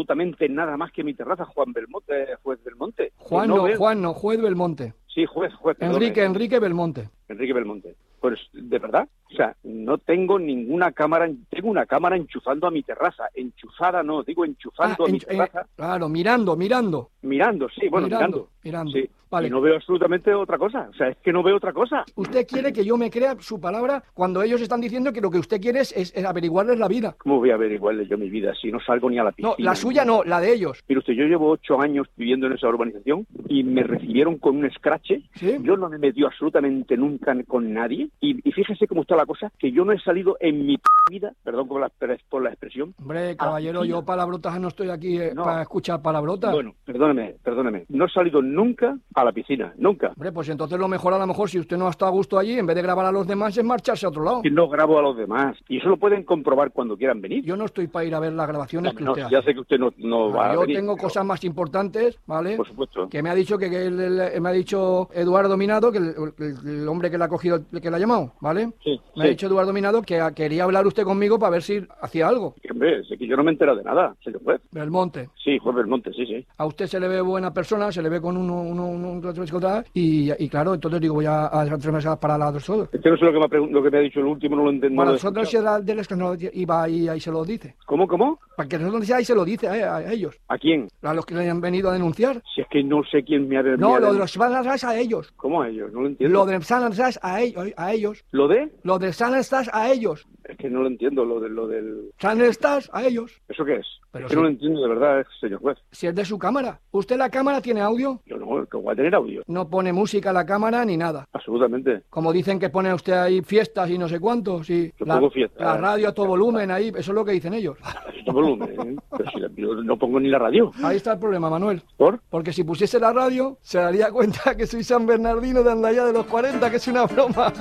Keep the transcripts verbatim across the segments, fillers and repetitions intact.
absolutamente nada más que mi terraza, Juan Belmonte, juez Belmonte. Juan no, no, veo... Juan no, juez Belmonte. Sí, juez, juez. Enrique, perdón, Enrique Belmonte. Enrique Belmonte. Pues, ¿de verdad? O sea, no tengo ninguna cámara, tengo una cámara enchufando a mi terraza. Enchufada no, digo enchufando Ah, a mi en- terraza. eh, claro, mirando, mirando. Mirando, sí, bueno, mirando, mirando. mirando. Sí. Vale. Y no veo absolutamente otra cosa. O sea, es que no veo otra cosa. Usted quiere que yo me crea su palabra cuando ellos están diciendo que lo que usted quiere es, es- es averiguarles la vida. ¿Cómo voy a averiguarle yo mi vida si no salgo ni a la piscina? No, la suya no, la de ellos. Mire usted, yo llevo ocho años viviendo en esa urbanización y me recibieron con un escrache. ¿Sí? Yo no me metí absolutamente nunca con nadie. Y, y fíjese cómo está la cosa, que yo no he salido en mi p vida, perdón por la, por la expresión. Hombre, caballero, yo palabrotas no estoy aquí eh, No. para escuchar palabrotas. Bueno, perdóneme, perdóneme. No he salido nunca a la piscina, nunca. Hombre, pues entonces lo mejor, a lo mejor, si usted no está a gusto allí, en vez de grabar a los demás, es marcharse a otro lado. Que no grabo a los demás. Y eso lo pueden comprobar cuando quieran venir. Yo no estoy para ir a ver las grabaciones que No, usted ya hace. sé que usted no, no va Vale, a yo venir. tengo pero, cosas más importantes, ¿vale? Por supuesto. Que me ha dicho que, que el- el- me ha dicho Eduardo Minado, que el, el- el hombre que le ha cogido, que le ha llamado, ¿vale? Sí, Me ha sí. dicho Eduardo Minado que a- quería hablar usted conmigo para ver si hacía algo. Que, hombre, sé que yo no me he enterado de nada, señor juez. Belmonte. Sí, juez Belmonte, sí, sí. A usted se le ve buena persona, se le ve con uno, uno, uno, uno, otro, otro, y, y claro, entonces digo, voy a hacer tres meses para la dos. Es que no sé lo que me ha, pregun- lo que me ha dicho el último, no lo entiendo. Para no lo he nosotros escuchado. era del escándalo y va ahí, ahí se lo dice. ¿Cómo, cómo? Para que nosotros sea ahí se lo dice a, a ellos, ¿A quién? a los que le han venido a denunciar. Si es que no sé quién me ha me No, ha- lo de los Sanastras a ellos. ¿Cómo a ellos? No lo entiendo. Lo de Sanastras a ellos, a ellos. ¿Lo de? Lo de Sanastras a ellos. Es que no lo entiendo, lo, de, lo del... Sanastras a ellos. ¿Eso qué es? Pero es que sí. no lo entiendo de verdad, señor juez. Si es de su cámara. ¿Usted la cámara tiene audio? Yo no, que voy a tener audio. No pone música a la cámara ni nada. Absolutamente. Como dicen que pone usted ahí fiestas y no sé cuántos. Y Yo la, pongo fiestas. la radio a todo volumen ahí. Eso es lo que dicen ellos. Esto volumen, ¿eh? Pero si la- yo no pongo ni la radio. Ahí está el problema, Manuel. ¿Por? Porque si pusiese la radio, se daría cuenta que soy San Bernardino de Andaya de los cuarenta, que es una broma.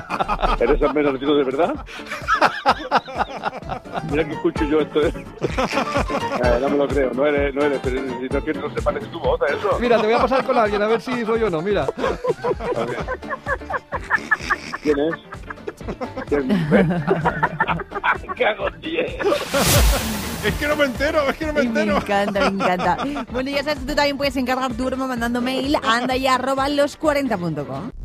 ¿Eres San Bernardino de verdad? Mira que escucho yo esto. ¿eh? Eh, no me lo creo, no eres, no eres, pero necesito que no se parece tu voz a eso. Mira, te voy a pasar con alguien a ver si soy yo o no, mira. ¿Quién es? ¿Quién es? ¿Qué hago, tío? Es que no me entero, es que no me Ay, me entero. encanta, me encanta. Bueno, ya sabes que tú también puedes encargar tu broma mandando mail a andaya arroba los cuarenta punto com.